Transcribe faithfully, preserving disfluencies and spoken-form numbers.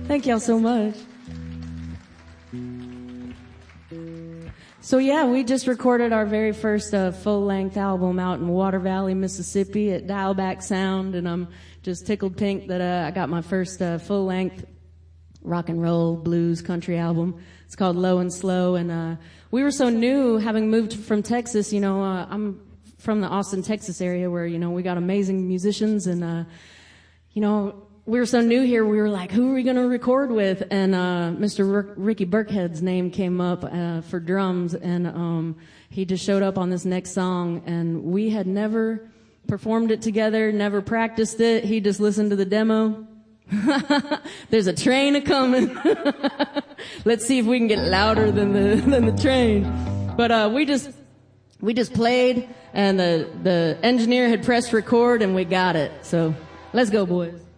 Thank y'all so much. So yeah, we just recorded our very first uh, full-length album out in Water Valley, Mississippi at Dialback Sound, and I'm just tickled pink that uh, I got my first uh, full-length rock and roll, blues, country album. It's called Low and Slow, and uh, we were so new, having moved from Texas. You know, uh, I'm from the Austin, Texas area where, you know, we got amazing musicians, and, uh, you know, we were so new here, we were like, who are we going to record with? And uh Mister R- Ricky Burkhead's name came up uh, for drums, and um he just showed up on this next song, and we had never performed it together, never practiced it. He just listened to the demo. There's a train a-coming. Let's see if we can get louder than the than the train. But uh we just we just played, and the the engineer had pressed record, and we got it. So let's go, boys.